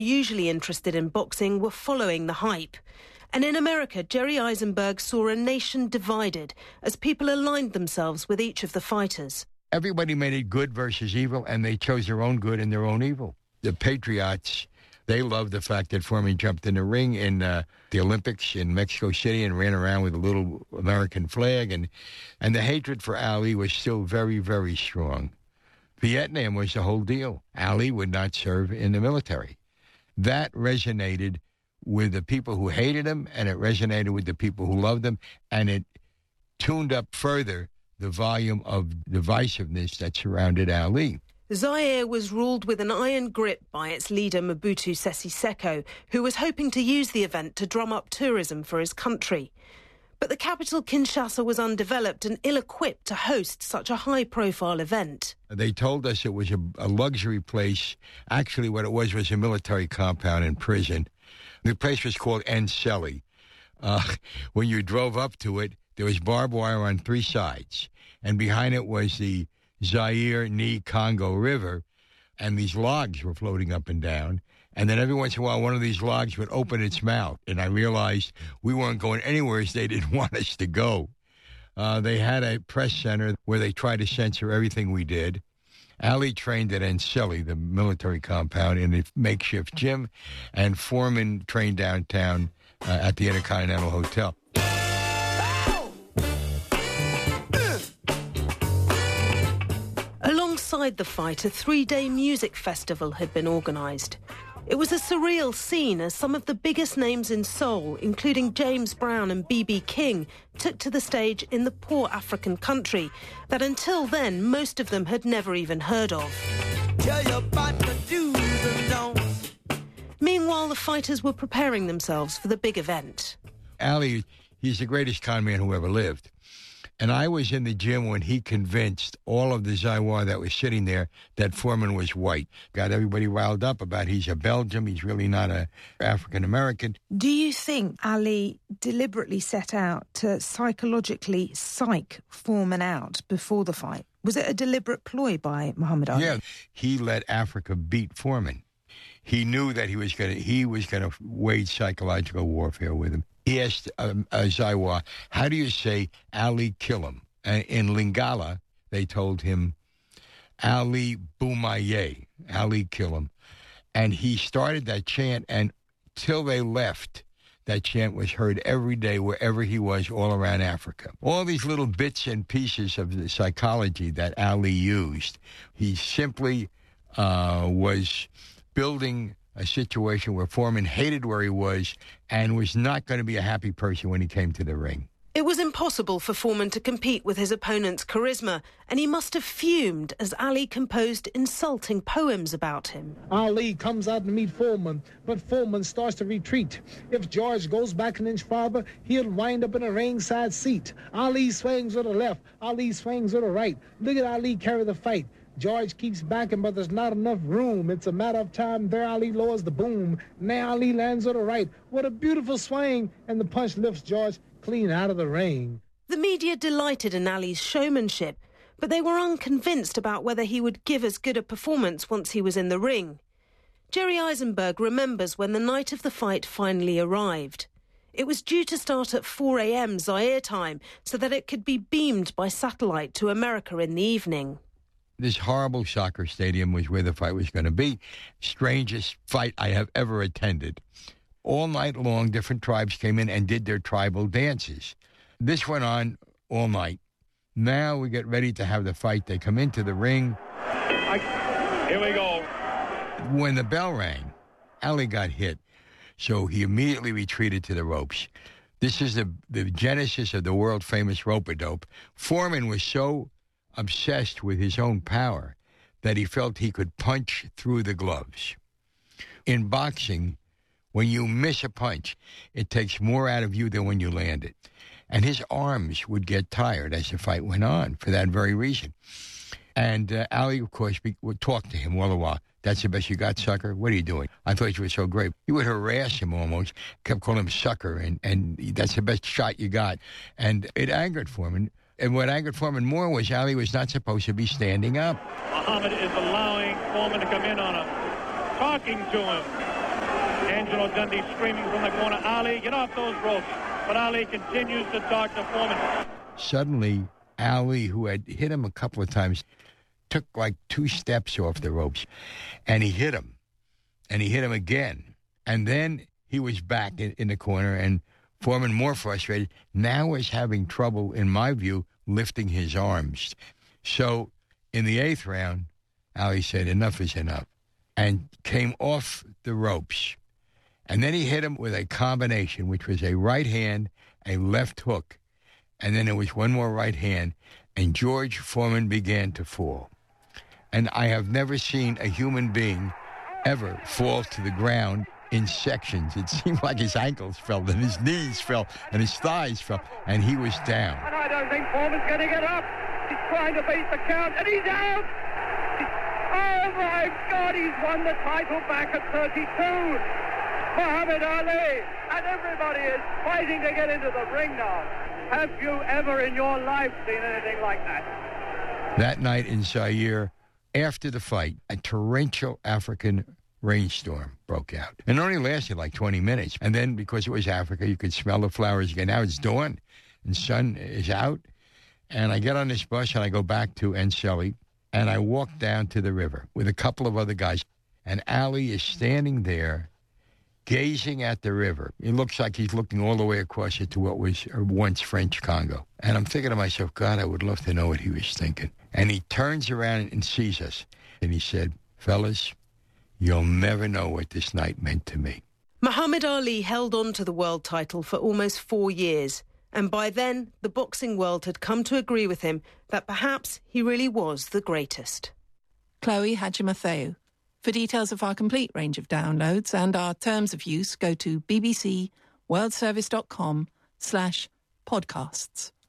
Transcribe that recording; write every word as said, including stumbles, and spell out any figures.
usually interested in boxing were following the hype. And in America, Jerry Eisenberg saw a nation divided as people aligned themselves with each of the fighters. Everybody made it good versus evil, and they chose their own good and their own evil. The Patriots, they loved the fact that Foreman jumped in the ring in uh, the Olympics in Mexico City and ran around with a little American flag. And, and the hatred for Ali was still very, very strong. Vietnam was the whole deal. Ali would not serve in the military. That resonated with the people who hated him, and it resonated with the people who loved him, and it tuned up further the volume of divisiveness that surrounded Ali. Zaire was ruled with an iron grip by its leader Mobutu Sese Seko, who was hoping to use the event to drum up tourism for his country. But the capital, Kinshasa, was undeveloped and ill-equipped to host such a high-profile event. They told us it was a, a luxury place. Actually, what it was was a military compound and prison. The place was called Nsele. Uh, when you drove up to it, there was barbed wire on three sides, and behind it was the Zaire-Ni-Congo River, and these logs were floating up and down. And then every once in a while, one of these logs would open its mouth, and I realized we weren't going anywhere as they didn't want us to go. Uh, they had a press center where they tried to censor everything we did. Ali trained at Nsele, the military compound, in a makeshift gym, and Foreman trained downtown uh, at the Intercontinental Hotel. Alongside the fight, a three-day music festival had been organised. It was a surreal scene as some of the biggest names in soul, including James Brown and B B King, took to the stage in the poor African country that until then most of them had never even heard of. Tell you about the do's and don'ts. Meanwhile, the fighters were preparing themselves for the big event. Ali, he's the greatest con man who ever lived. And I was in the gym when he convinced all of the Zaire that was sitting there that Foreman was white. Got everybody riled up about he's a Belgian, he's really not a African-American. Do you think Ali deliberately set out to psychologically psych Foreman out before the fight? Was it a deliberate ploy by Muhammad Ali? Yeah, he let Africa beat Foreman. He knew that he was going to he was going to wage psychological warfare with him. He asked um, uh, Zaire, how do you say Ali kill him? And in Lingala, they told him, Ali Boumaye, Ali kill him. And he started that chant, and till they left, that chant was heard every day wherever he was all around Africa. All these little bits and pieces of the psychology that Ali used, he simply uh, was building a situation where Foreman hated where he was and was not going to be a happy person when he came to the ring. It was impossible for Foreman to compete with his opponent's charisma, and he must have fumed as Ali composed insulting poems about him. Ali comes out to meet Foreman, but Foreman starts to retreat. If George goes back an inch farther, he'll wind up in a ringside seat. Ali swings to the left, Ali swings to the right. Look at Ali carry the fight. George keeps backing, but there's not enough room. It's a matter of time. There Ali lowers the boom. Now Ali lands on the right. What a beautiful swing. And the punch lifts George clean out of the ring. The media delighted in Ali's showmanship, but they were unconvinced about whether he would give as good a performance once he was in the ring. Jerry Eisenberg remembers when the night of the fight finally arrived. It was due to start at four a.m. Zaire time so that it could be beamed by satellite to America in the evening. This horrible soccer stadium was where the fight was going to be. Strangest fight I have ever attended. All night long, different tribes came in and did their tribal dances. This went on all night. Now we get ready to have the fight. They come into the ring. I, here we go. When the bell rang, Ali got hit, so he immediately retreated to the ropes. This is the, the genesis of the world-famous rope-a-dope. Foreman was so obsessed with his own power that he felt he could punch through the gloves. In boxing, when you miss a punch, it takes more out of you than when you land it. And his arms would get tired as the fight went on for that very reason. And uh, Ali, of course, be, would talk to him all the while. That's the best you got, sucker? What are you doing? I thought you were so great. He would harass him almost, kept calling him sucker, and, and that's the best shot you got. And it angered Foreman. And what angered Foreman more was Ali was not supposed to be standing up. Muhammad is allowing Foreman to come in on him, talking to him. Angelo Dundee screaming from the corner, Ali, get off those ropes. But Ali continues to talk to Foreman. Suddenly, Ali, who had hit him a couple of times, took like two steps off the ropes, and he hit him, and he hit him again. And then he was back in, in the corner, and Foreman, more frustrated, now was having trouble, in my view, lifting his arms. So in the eighth round, Ali said, enough is enough, and came off the ropes. And then he hit him with a combination, which was a right hand, a left hook, and then there was one more right hand, and George Foreman began to fall. And I have never seen a human being ever fall to the ground in sections. It seemed like his ankles fell, and his knees fell, and his thighs fell, and he was down. And I don't think Foreman's going to get up. He's trying to beat the count, and he's out. Oh, my God, he's won the title back at thirty-two. Muhammad Ali, and everybody is fighting to get into the ring now. Have you ever in your life seen anything like that? That night in Zaire, after the fight, a torrential African rainstorm broke out. And it only lasted like twenty minutes. And then, because it was Africa, you could smell the flowers again. Now it's dawn, and sun is out. And I get on this bus, and I go back to Enschede, and I walk down to the river with a couple of other guys. And Ali is standing there, gazing at the river. It looks like he's looking all the way across it to what was once French Congo. And I'm thinking to myself, God, I would love to know what he was thinking. And he turns around and sees us. And he said, fellas, you'll never know what this night meant to me. Muhammad Ali held on to the world title for almost four years. And by then, the boxing world had come to agree with him that perhaps he really was the greatest. Chloe Hadjimatheou. For details of our complete range of downloads and our terms of use, go to bbcworldservice.com slash podcasts.